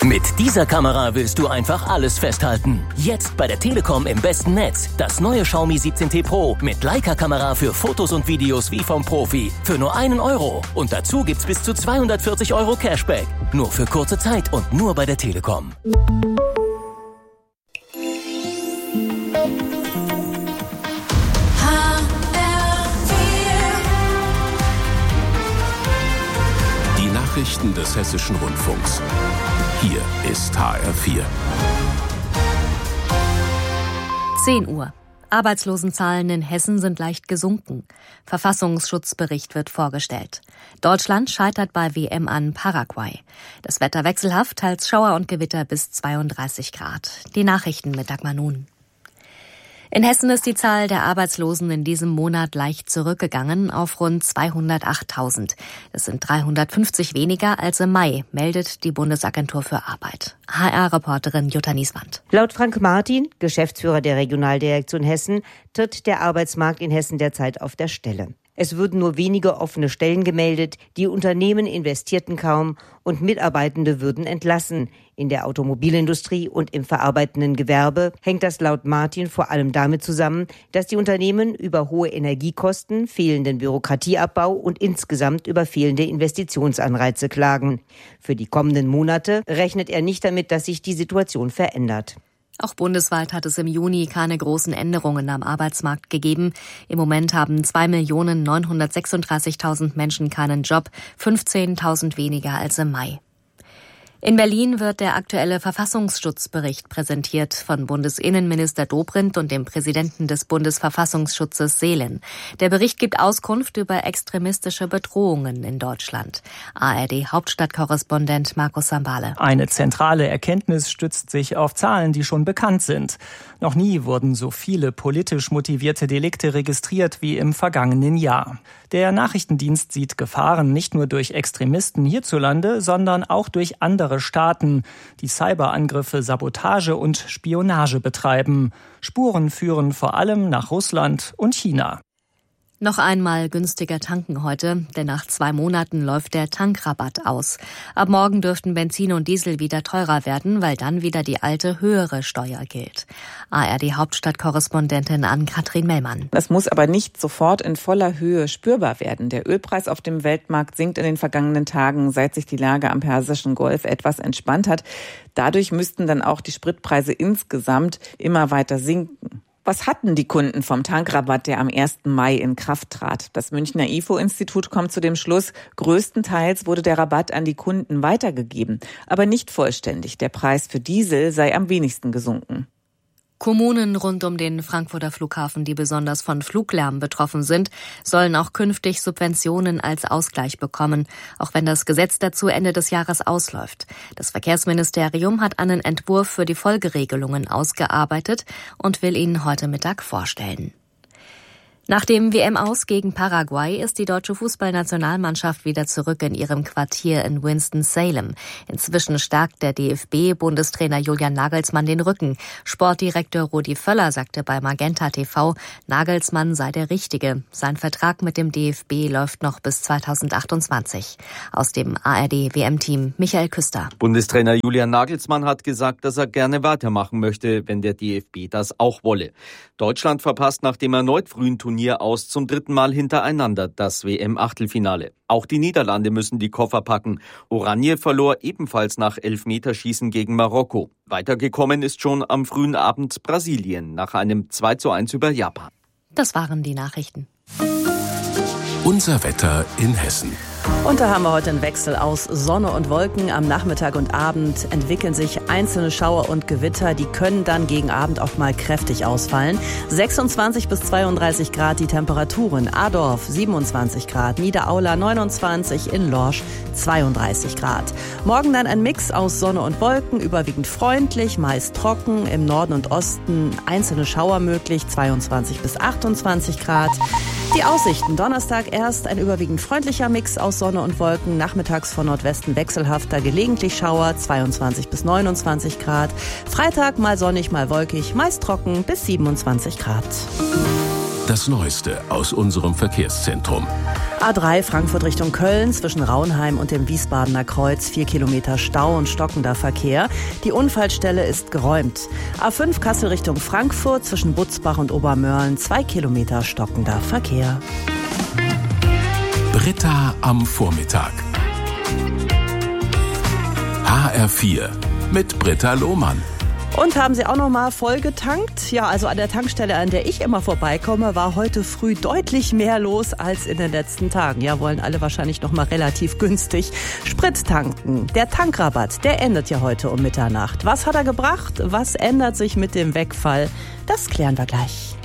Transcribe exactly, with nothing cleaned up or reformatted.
Mit dieser Kamera willst du einfach alles festhalten. Jetzt bei der Telekom im besten Netz. Das neue Xiaomi siebzehn T Pro mit Leica-Kamera für Fotos und Videos wie vom Profi. Für nur einen Euro. Und dazu gibt's bis zu zweihundertvierzig Euro Cashback. Nur für kurze Zeit und nur bei der Telekom. Die Nachrichten des Hessischen Rundfunks. Hier ist H R vier. zehn Uhr. Arbeitslosenzahlen in Hessen sind leicht gesunken. Verfassungsschutzbericht wird vorgestellt. Deutschland scheitert bei W M an Paraguay. Das Wetter wechselhaft, teils Schauer und Gewitter bis zweiunddreißig Grad. Die Nachrichten mit Dagmar Nun. In Hessen ist die Zahl der Arbeitslosen in diesem Monat leicht zurückgegangen auf rund zweihundertachttausend. Das sind dreihundertfünfzig weniger als im Mai, meldet die Bundesagentur für Arbeit. H R-Reporterin Jutta Nieswand. Laut Frank Martin, Geschäftsführer der Regionaldirektion Hessen, tritt der Arbeitsmarkt in Hessen derzeit auf der Stelle. Es würden nur wenige offene Stellen gemeldet, die Unternehmen investierten kaum und Mitarbeitende würden entlassen. In der Automobilindustrie und im verarbeitenden Gewerbe hängt das laut Martin vor allem damit zusammen, dass die Unternehmen über hohe Energiekosten, fehlenden Bürokratieabbau und insgesamt über fehlende Investitionsanreize klagen. Für die kommenden Monate rechnet er nicht damit, dass sich die Situation verändert. Auch bundesweit hat es im Juni keine großen Änderungen am Arbeitsmarkt gegeben. Im Moment haben zwei Millionen neunhundertsechsunddreißigtausend Menschen keinen Job, fünfzehntausend weniger als im Mai. In Berlin wird der aktuelle Verfassungsschutzbericht präsentiert von Bundesinnenminister Dobrindt und dem Präsidenten des Bundesverfassungsschutzes Seelen. Der Bericht gibt Auskunft über extremistische Bedrohungen in Deutschland. A R D-Hauptstadtkorrespondent Markus Sambale. Eine zentrale Erkenntnis stützt sich auf Zahlen, die schon bekannt sind. Noch nie wurden so viele politisch motivierte Delikte registriert wie im vergangenen Jahr. Der Nachrichtendienst sieht Gefahren nicht nur durch Extremisten hierzulande, sondern auch durch andere Staaten, die Cyberangriffe, Sabotage und Spionage betreiben. Spuren führen vor allem nach Russland und China. Noch einmal günstiger tanken heute, denn nach zwei Monaten läuft der Tankrabatt aus. Ab morgen dürften Benzin und Diesel wieder teurer werden, weil dann wieder die alte höhere Steuer gilt. A R D-Hauptstadtkorrespondentin Ann-Kathrin Mellmann. Es muss aber nicht sofort in voller Höhe spürbar werden. Der Ölpreis auf dem Weltmarkt sinkt in den vergangenen Tagen, seit sich die Lage am Persischen Golf etwas entspannt hat. Dadurch müssten dann auch die Spritpreise insgesamt immer weiter sinken. Was hatten die Kunden vom Tankrabatt, der am ersten Mai in Kraft trat? Das Münchner I F O-Institut kommt zu dem Schluss, größtenteils wurde der Rabatt an die Kunden weitergegeben, aber nicht vollständig. Der Preis für Diesel sei am wenigsten gesunken. Kommunen rund um den Frankfurter Flughafen, die besonders von Fluglärm betroffen sind, sollen auch künftig Subventionen als Ausgleich bekommen, auch wenn das Gesetz dazu Ende des Jahres ausläuft. Das Verkehrsministerium hat einen Entwurf für die Folgeregelungen ausgearbeitet und will ihn heute Mittag vorstellen. Nach dem W M-Aus gegen Paraguay ist die deutsche Fußballnationalmannschaft wieder zurück in ihrem Quartier in Winston-Salem. Inzwischen stärkt der D F B-Bundestrainer Julian Nagelsmann den Rücken. Sportdirektor Rudi Völler sagte bei Magenta T V, Nagelsmann sei der Richtige. Sein Vertrag mit dem D F B läuft noch bis zweitausendachtundzwanzig. Aus dem A R D-W M-Team Michael Küster. Bundestrainer Julian Nagelsmann hat gesagt, dass er gerne weitermachen möchte, wenn der D F B das auch wolle. Deutschland verpasst nach dem erneut frühen Turnier aus zum dritten Mal hintereinander das W M-Achtelfinale. Auch die Niederlande müssen die Koffer packen. Oranje verlor ebenfalls nach Elfmeterschießen gegen Marokko. Weitergekommen ist schon am frühen Abend Brasilien nach einem zwei zu eins über Japan. Das waren die Nachrichten. Unser Wetter in Hessen. Und da haben wir heute einen Wechsel aus Sonne und Wolken. Am Nachmittag und Abend entwickeln sich einzelne Schauer und Gewitter. Die können dann gegen Abend auch mal kräftig ausfallen. sechsundzwanzig bis zweiunddreißig Grad die Temperaturen. Adorf siebenundzwanzig Grad, Niederaula neunundzwanzig, in Lorsch zweiunddreißig Grad. Morgen dann ein Mix aus Sonne und Wolken, überwiegend freundlich, meist trocken. Im Norden und Osten einzelne Schauer möglich, zweiundzwanzig bis achtundzwanzig Grad. Die Aussichten: Donnerstag erst ein überwiegend freundlicher Mix aus Sonne und Wolken, nachmittags von Nordwesten wechselhafter, gelegentlich Schauer, zweiundzwanzig bis neunundzwanzig Grad. Freitag mal sonnig, mal wolkig, meist trocken bis siebenundzwanzig Grad. Das Neueste aus unserem Verkehrszentrum. A drei Frankfurt Richtung Köln zwischen Raunheim und dem Wiesbadener Kreuz. Vier Kilometer Stau und stockender Verkehr. Die Unfallstelle ist geräumt. A fünf Kassel Richtung Frankfurt zwischen Butzbach und Obermörlen. Zwei Kilometer stockender Verkehr. Britta am Vormittag. H R vier mit Britta Lohmann. Und haben Sie auch noch mal voll getankt? Ja, also an der Tankstelle, an der ich immer vorbeikomme, war heute früh deutlich mehr los als in den letzten Tagen. Ja, wollen alle wahrscheinlich noch mal relativ günstig Sprit tanken. Der Tankrabatt, der endet ja heute um Mitternacht. Was hat er gebracht? Was ändert sich mit dem Wegfall? Das klären wir gleich.